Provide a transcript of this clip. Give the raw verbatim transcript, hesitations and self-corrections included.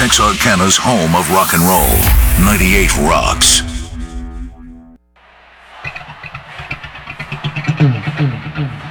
Texarkana's home of rock and roll. ninety-eight Rocks. Mm, mm, mm.